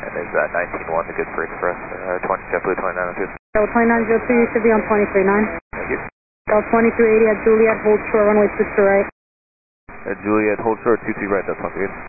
is 19-1, the good for Express, 20 JetBlue 2902. Delta 2902, you should be on 23-9. Thank you. Delta 2380 at Juliet, hold short, runway 22 right. At Juliet, hold short, 22 right, that's 1 good.